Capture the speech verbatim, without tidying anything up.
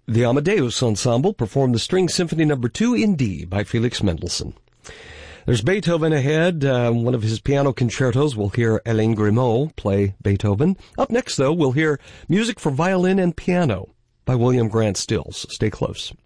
The Amadeus Ensemble performed the String Symphony Number two in D by Felix Mendelssohn. There's Beethoven ahead. Uh, one of his piano concertos. We'll hear Alain Grimaud play Beethoven. Up next, though, we'll hear music for violin and piano by William Grant Stills. Stay close.